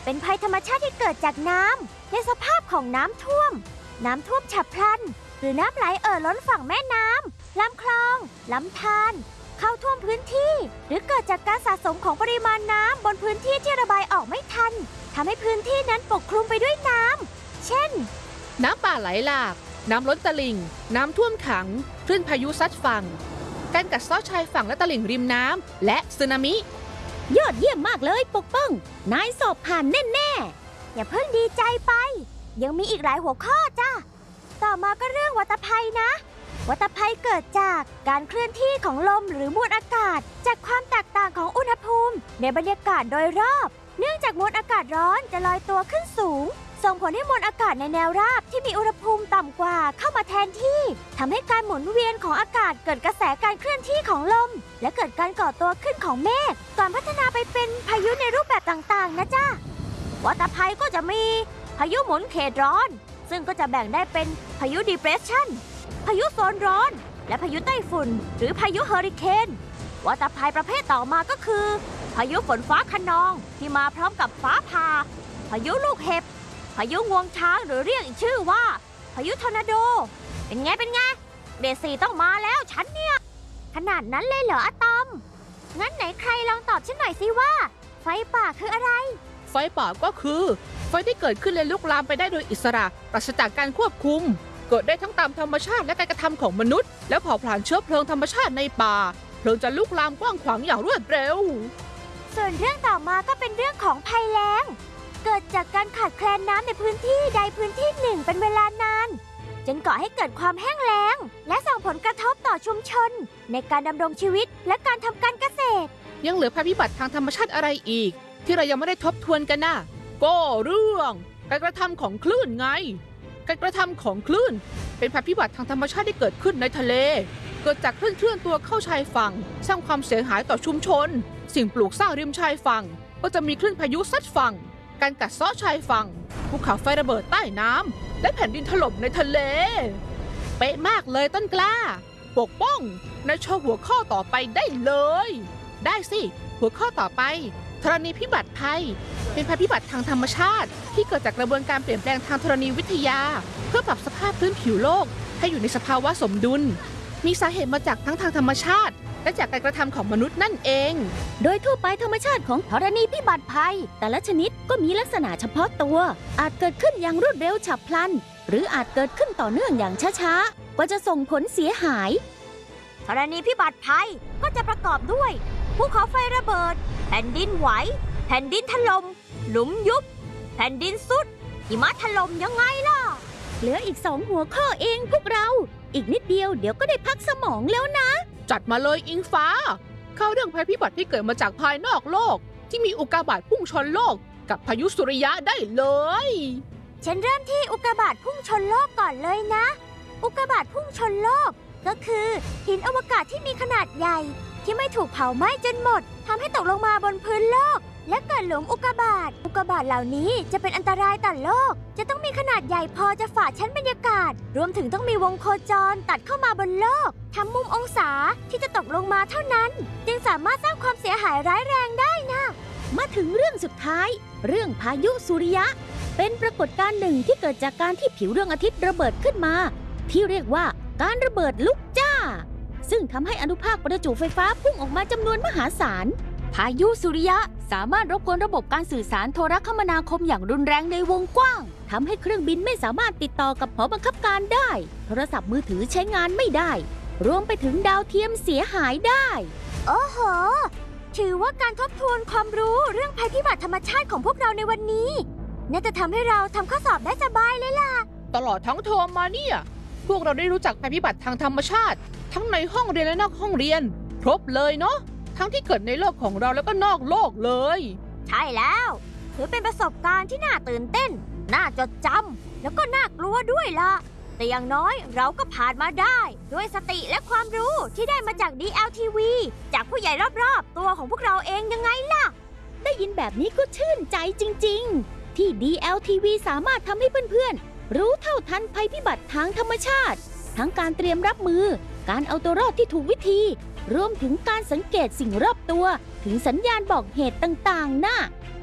เป็นภัยธรรมชาติที่เกิดจากน้ำในสภาพของน้ำท่วมฉับพลันหรือน้ำไหลล้นฝั่งแม่น้ำลำคลองลำธารเข้าท่วมพื้นที่หรือเกิดจากการสะสมของปริมาณน้ำบนพื้นที่ที่ระบายออกไม่ทันทำให้พื้นที่นั้นปกคลุมไปด้วยน้ำเช่นน้ำป่าไหลหลากน้ำล้นตลิ่งน้ำท่วมขังคลื่นพายุซัดฝั่งการกัดเซาะชายฝั่งและตลิ่งริมน้ำและสึนามิยอดเยี่ยมมากเลยปกป้องนายสอบผ่านแน่ๆอย่าเพิ่งดีใจไปยังมีอีกหลายหัวข้อจ้ะต่อมาก็เรื่องวัฏภัยนะวัฏภัยเกิดจากการเคลื่อนที่ของลมหรือมวลอากาศจากความแตกต่างของอุณหภูมิในบรรยากาศโดยรอบเนื่องจากมวลอากาศร้อนจะลอยตัวขึ้นสูงส่งผลให้มวลอากาศในแนวราบที่มีอุณหภูมิต่ำกว่าเข้ามาแทนที่ทำให้การหมุนเวียนของอากาศเกิดกระแสการเคลื่อนที่ของลมและเกิดการก่อตัวขึ้นของเมฆก่อนพัฒนาไปเป็นพายุในรูปแบบต่างๆนะจ๊ะวัฏภัยก็จะมีพายุหมุนเขตร้อนซึ่งก็จะแบ่งได้เป็นพายุ depression พายุโซนร้อนและพายุไต้ฝุ่นหรือพายุเฮอริเคนวัฏภัยประเภทต่อมาก็คือพายุฝนฟ้าคะนองที่มาพร้อมกับฟ้าผ่าพายุลูกเห็บพายุงวงช้างหรือเรียกอีกชื่อว่าพายุทอร์นาโดเป็นไงเดซี่ต้องมาแล้วฉันเนี่ยขนาดนั้นเลยเหรออะตอมงั้นไหนใครลองตอบฉันหน่อยสิว่าไฟป่าคืออะไรไฟป่าก็คือไฟที่เกิดขึ้นและลุกลามไปได้โดยอิสระปราศจากการควบคุมเกิดได้ทั้งตามธรรมชาติและการกระทำของมนุษย์และเผาผลาญเชื้อเพลิงธรรมชาติในป่าเพลิงจะลุกลามกว้างขวางอย่างรวดเร็วส่วนเรื่องต่อมาก็เป็นเรื่องของภัยแล้งเกิดจากการขาดแคลนน้ำในพื้นที่ใดพื้นที่หนึ่งเป็นเวลานานจนก่อให้เกิดความแห้งแล้งและส่งผลกระทบต่อชุมชนในการดำรงชีวิตและการทำการเกษตรยังเหลือภัยพิบัติทางธรรมชาติอะไรอีกที่เรายังไม่ได้ทบทวนกันนะก็เรื่องการกระทำของคลื่นไงการกระทำของคลื่นเป็นภัยพิบัติทางธรรมชาติที่เกิดขึ้นในทะเลเกิดจากคลื่นเคลื่อนตัวเข้าชายฝั่งสร้างความเสียหายต่อชุมชนสิ่งปลูกสร้างริมชายฝั่งก็จะมีคลื่นพายุซัดฝั่งการกัดเซาะชายฝั่งภูเขาไฟระเบิดใต้น้ำและแผ่นดินถล่มในทะเลเป๊ะมากเลยต้นกล้าปกป้องในโชว์หัวข้อต่อไปได้เลยได้สิหัวข้อต่อไปธรณีพิบัติภัยเป็นภัยพิบัติทางธรรมชาติที่เกิดจากกระบวนการเปลี่ยนแปลงทางธรณีวิทยาเพื่อปรับสภาพพื้นผิวโลกให้อยู่ในสภาวะสมดุลมีสาเหตุมาจากทั้งทางธรรมชาติและจากการกระทำของมนุษย์นั่นเองโดยทั่วไปธรรมชาติของธรณีพิบัติภัยแต่ละชนิดก็มีลักษณะเฉพาะตัวอาจเกิดขึ้นอย่างรวดเร็วฉับพลันหรืออาจเกิดขึ้นต่อเนื่องอย่างช้าๆก็จะส่งผลเสียหายธรณีพิบัติภัยก็จะประกอบด้วยภูเขาไฟระเบิดแผ่นดินไหวแผ่นดินถล่มหลุมยุบแผ่นดินทรุดหิมะถล่มยังไงล่ะเหลืออีก2หัวข้อเองพวกเราอีกนิดเดียวเดี๋ยวก็ได้พักสมองแล้วนะจัดมาเลยอิงฟ้าเข้าเรื่องภัยพิบัติที่เกิดมาจากภายนอกโลกที่มีอุกกาบาตพุ่งชนโลกกับพายุสุริยะได้เลยฉันเริ่มที่อุกกาบาตพุ่งชนโลกก่อนเลยนะอุกกาบาตพุ่งชนโลกก็คือหินอวกาศที่มีขนาดใหญ่ที่ไม่ถูกเผาไหม้จนหมดทำให้ตกลงมาบนพื้นโลกและเกิดหลุมอุกกาบาตเหล่านี้จะเป็นอันตรายต่อโลกจะต้องมีขนาดใหญ่พอจะฝ่าชั้นบรรยากาศรวมถึงต้องมีวงโคจรตัดเข้ามาบนโลกทำมุมองศาที่จะตกลงมาเท่านั้นจึงสามารถสร้างความเสียหายร้ายแรงได้นะมาถึงเรื่องสุดท้ายเรื่องพายุสุริยะเป็นปรากฏการณ์หนึ่งที่เกิดจากการที่ผิวดวงอาทิตย์ระเบิดขึ้นมาที่เรียกว่าการระเบิดลุกจ้าซึ่งทำให้อนุภาคประจุไฟฟ้าพุ่งออกมาจำนวนมหาศาลพายุสุริยะสามารถรบกวนระบบการสื่อสารโทรคมนาคมอย่างรุนแรงในวงกว้างทำให้เครื่องบินไม่สามารถติดต่อกับหอบังคับการได้โทรศัพท์มือถือใช้งานไม่ได้รวมไปถึงดาวเทียมเสียหายได้โอ้โหถือว่าการทบทวนความรู้เรื่องภัยพิบัติธรรมชาติของพวกเราในวันนี้น่าจะทำให้เราทำข้อสอบได้สบายเลยล่ะตลอดทั้งเทอมมาเนี่ยพวกเราได้รู้จักภัยพิบัติทางธรรมชาติทั้งในห้องเรียนและนอกห้องเรียนครบเลยเนาะทั้งที่เกิดในโลกของเราแล้วก็นอกโลกเลยใช่แล้วถือเป็นประสบการณ์ที่น่าตื่นเต้นน่าจดจำแล้วก็น่ากลัวด้วยล่ะแต่อย่างน้อยเราก็ผ่านมาได้ด้วยสติและความรู้ที่ได้มาจาก DLTV จากผู้ใหญ่รอบๆตัวของพวกเราเองยังไงล่ะได้ยินแบบนี้ก็ชื่นใจจริงๆที่ DLTV สามารถทำให้เพื่อนๆรู้เท่าทันภัยพิบัติทางธรรมชาติทั้งการเตรียมรับมือการเอาตัวรอดที่ถูกวิธีรวมถึงการสังเกตสิ่งรอบตัวถึงสัญญาณบอกเหตุต่างๆน่ะ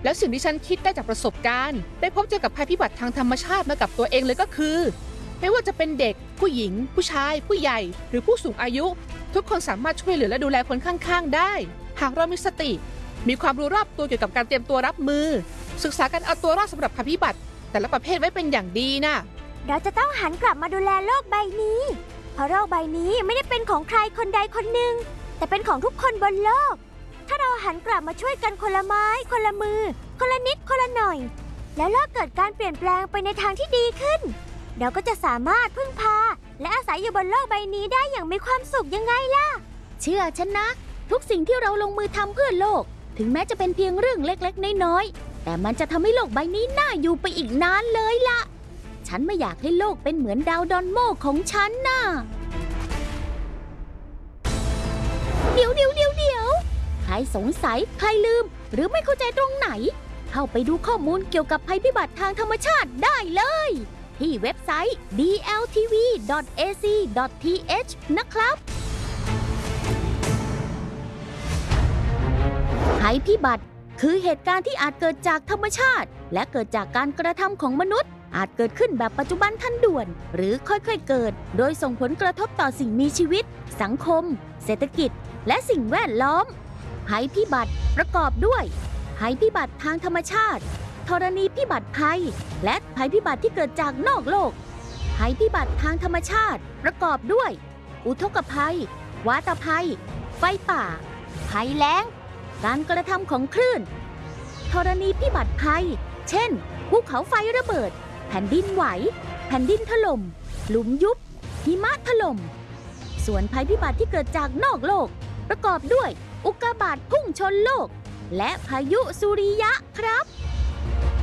แล้วสิ่งที่ฉันคิดได้จากประสบการณ์ได้พบเจอกับภัยพิบัติทางธรรมชาติมากับตัวเองเลยก็คือ ไม่ว่าจะเป็นเด็กผู้หญิงผู้ชายผู้ใหญ่หรือผู้สูงอายุทุกคนสามารถช่วยเหลือและดูแลคนข้างๆได้หากเรามีสติมีความรู้รอบตัวเกี่ยวกับการเตรียมตัวรับมือศึกษาการเอาตัวรอดสำหรับภัยพิบัติแต่ละประเภทไว้เป็นอย่างดีนะเราจะต้องหันกลับมาดูแลโลกใบนี้เพราะโลกใบนี้ไม่ได้เป็นของใครคนใดคนหนึ่งแต่เป็นของทุกคนบนโลกถ้าเราหันกลับมาช่วยกันคนละไม้คนละมือคนละนิดคนละหน่อยแล้วโลกเกิดการเปลี่ยนแปลงไปในทางที่ดีขึ้นเราก็จะสามารถพึ่งพาและอาศัยอยู่บนโลกใบนี้ได้อย่างมีความสุขยังไงล่ะเชื่อฉันนะทุกสิ่งที่เราลงมือทำเพื่อโลกถึงแม้จะเป็นเพียงเรื่องเล็กๆน้อยๆแต่มันจะทำให้โลกใบนี้น่าอยู่ไปอีกนานเลยล่ะฉันไม่อยากให้โลกเป็นเหมือนดาวดอนโมของฉันน่ะเดี๋ยวใครสงสัยใครลืมหรือไม่เข้าใจตรงไหนเข้าไปดูข้อมูลเกี่ยวกับภัยพิบัติทางธรรมชาติได้เลยที่เว็บไซต์ dltv.ac.th นะครับภัยพิบัติคือเหตุการณ์ที่อาจเกิดจากธรรมชาติและเกิดจากการกระทำของมนุษย์อาจเกิดขึ้นแบบปัจจุบันทันด่วนหรือค่อยๆเกิดโดยส่งผลกระทบต่อสิ่งมีชีวิตสังคมเศรษฐกิจและสิ่งแวดล้อมภัยพิบัติประกอบด้วยภัยพิบัติทางธรรมชาติธรณีพิบัติภัยและภัยพิบัติที่เกิดจากนอกโลกภัยพิบัติทางธรรมชาติประกอบด้วยอุทกภัยวาตภัยไฟป่าภัยแล้งการกระทำของคลื่นธรณีพิบัติภัยเช่นภูเขาไฟระเบิดแผ่นดินไหวแผ่นดินถล่มหลุมยุบหิมะถล่มส่วนภัยพิบัติที่เกิดจากนอกโลกประกอบด้วยอุกกาบาตพุ่งชนโลกและพายุสุริยะครับ